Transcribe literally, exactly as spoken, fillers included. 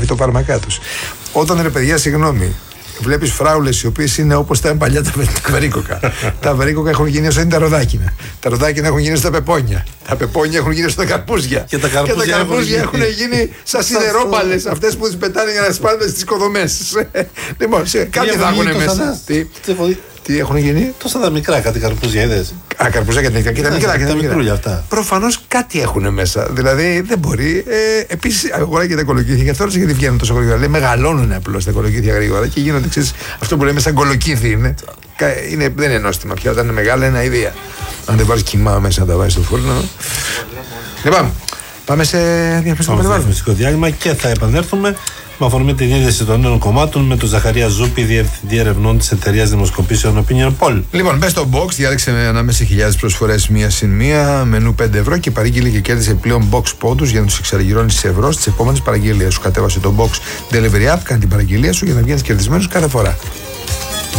φυτοφάρμακά τους. Όταν ρε παιδιά, συγγνώμη, βλέπεις φράουλες οι οποίες είναι όπως τα παλιά τα βερίκοκα. Τα βερίκοκα έχουν γίνει όσο είναι τα ροδάκινα. Τα ροδάκινα έχουν γίνει στα πεπόνια. Τα πεπόνια έχουν γίνει στα καρπούζια. Και τα καρπούζια, και τα καρπούζια έχουν γίνει σαν σιδερόμπαλες, αυτές που τις πετάνε για να σπάνε στις οικοδομές. Λοιπόν, κάτι θα έχουν μέσα. Τι έχουν γίνει? Τόσα τα μικρά, κάτι καρπούζια, είδες. Α, καρπούζια και τα, και τα μικρά. Και τα, τα μικρούλια αυτά. Προφανώς κάτι έχουν μέσα. Δηλαδή δεν μπορεί. Ε, Επίσης, αγορά και τα κολοκύθια. Γι' αυτό ρώτησα γιατί βγαίνουν τόσο γρήγορα. Λέει μεγαλώνουν απλώς τα κολοκύθια γρήγορα και γίνονται, ξέρεις, αυτό που λέμε σαν κολοκύθι είναι. είναι. Δεν είναι νόστιμα πια. Όταν είναι μεγάλα είναι αηδία. Αν δεν βάλεις κοιμά μέσα να τα βάζεις στο φούρνο. Λοιπόν, πάμε σε διαφημιστικό διάλειμμα και θα επανέλθουμε. Με αφορμή την είδηση των νέων κομμάτων με τον Ζαχαρία Ζούπη, διευθυντή ερευνών της εταιρείας δημοσκοπήσεων Opinion Poll. Λοιπόν, μπες στο box, διάλεξε ανάμεσα χιλιάδες προσφορές μία συν μία, μενού πέντε ευρώ και παρήγγειλε και κέρδισε πλέον box πόντους για να τους εξαργυρώνεις σε ευρώ στις επόμενες παραγγελίες σου. Κατέβασε το box Delivery App, κάνει την παραγγελία σου για να βγαίνεις κερδισμένος κάθε φορά.